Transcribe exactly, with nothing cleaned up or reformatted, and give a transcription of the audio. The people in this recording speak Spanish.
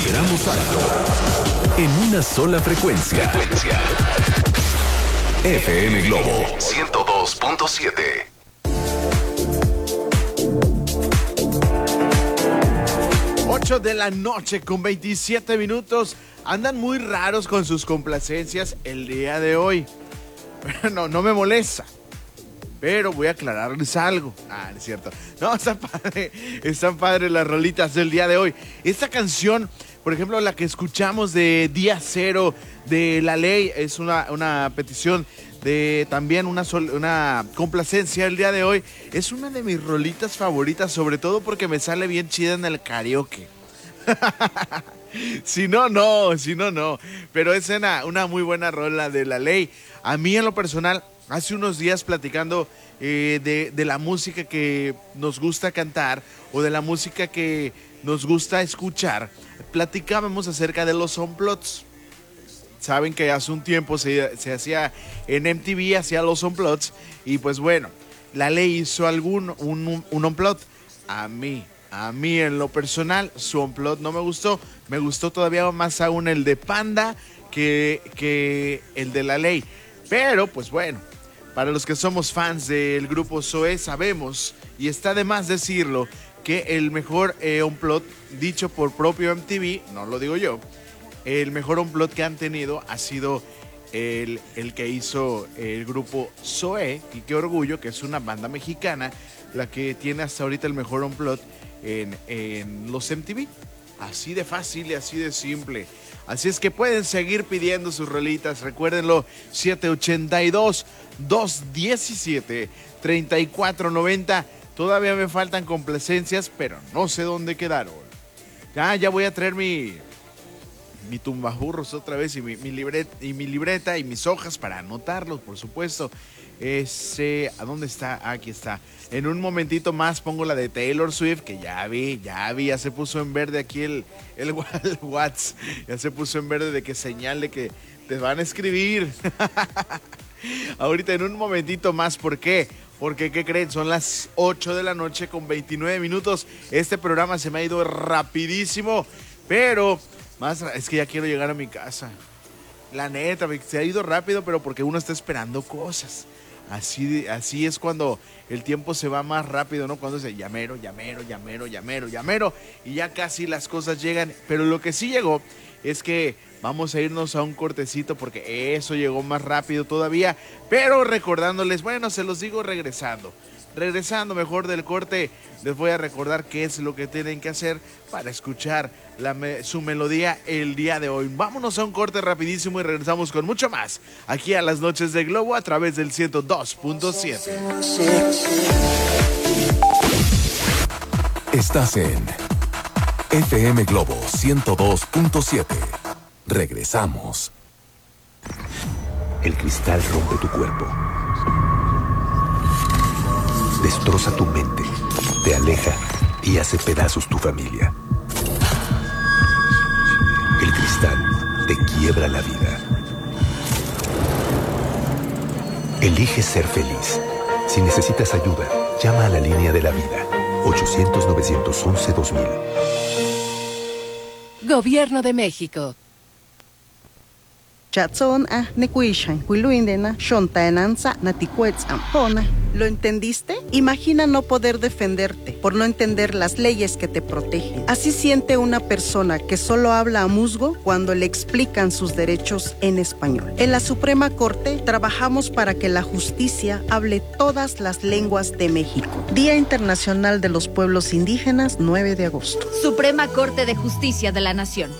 Vibramos alto en una sola frecuencia. frecuencia. F M Globo ciento dos punto siete. ocho de la noche con veintisiete minutos. Andan muy raros con sus complacencias el día de hoy. No, no me molesta. Pero voy a aclararles algo. Ah, no es cierto. No, están padre, están padres las rolitas del día de hoy. Esta canción, por ejemplo, la que escuchamos de Día Cero de La Ley, es una, una petición de también una, sol, una complacencia el día de hoy. Es una de mis rolitas favoritas, sobre todo porque me sale bien chida en el karaoke. Si no, no, si no, no. Pero es una, una muy buena rola de La Ley. A mí en lo personal, hace unos días platicando eh, de, de la música que nos gusta cantar o de la música que nos gusta escuchar, platicábamos acerca de los Unplugged. Saben que hace un tiempo se, se hacía en M T V, hacía los Unplugged, y pues bueno, La Ley hizo algún, un, un Unplugged. A mí, a mí en lo personal, su Unplugged no me gustó. Me gustó todavía más aún el de Panda que, que el de La Ley. Pero pues bueno, para los que somos fans del grupo Zoé sabemos, y está de más decirlo, que el mejor eh, Unplugged, dicho por propio M T V, no lo digo yo, el mejor Unplugged que han tenido ha sido el, el que hizo el grupo Zoé, y qué orgullo que es una banda mexicana la que tiene hasta ahorita el mejor Unplugged en, en los M T V. Así de fácil y así de simple. Así es que pueden seguir pidiendo sus rolitas. Recuérdenlo, siete ocho dos, dos uno siete, tres cuatro nueve cero. Todavía me faltan complacencias, pero no sé dónde quedaron. Ya, ya voy a traer mi, mi tumbaburros otra vez y mi, mi, libret, y mi libreta y mis hojas para anotarlos, por supuesto. Ese, ¿a dónde está? Aquí está. En un momentito más pongo la de Taylor Swift, que ya vi, ya vi, ya se puso en verde aquí el, el, el WhatsApp. Ya se puso en verde de que señale que te van a escribir. Ahorita en un momentito más, ¿por qué? Porque, ¿qué creen? Son las ocho de la noche con veintinueve minutos. Este programa se me ha ido rapidísimo, pero más es que ya quiero llegar a mi casa. La neta, se ha ido rápido, pero porque uno está esperando cosas. Así, así es cuando el tiempo se va más rápido, ¿no? Cuando dice llamero, llamero, llamero, llamero, llamero, y ya casi las cosas llegan. Pero lo que sí llegó es que vamos a irnos a un cortecito porque eso llegó más rápido todavía. Pero recordándoles, bueno, se los digo regresando. Regresando mejor del corte, les voy a recordar qué es lo que tienen que hacer para escuchar la me- su melodía el día de hoy. Vámonos a un corte rapidísimo y regresamos con mucho más aquí a las noches de Globo a través del ciento dos punto siete. Estás en F M Globo ciento dos punto siete. Regresamos. El cristal rompe tu cuerpo. Destroza tu mente, te aleja y hace pedazos tu familia. El cristal te quiebra la vida. Elige ser feliz. Si necesitas ayuda, llama a la línea de la vida. ochocientos, novecientos once, dos mil. Gobierno de México. Chatson a nekuishan, huiluindena, shontaenanza, naticuetzam, ¿Lo entendiste? Imagina no poder defenderte por no entender las leyes que te protegen. Así siente una persona que solo habla a musgo cuando le explican sus derechos en español. En la Suprema Corte trabajamos para que la justicia hable todas las lenguas de México. Día Internacional de los Pueblos Indígenas, nueve de agosto. Suprema Corte de Justicia de la Nación.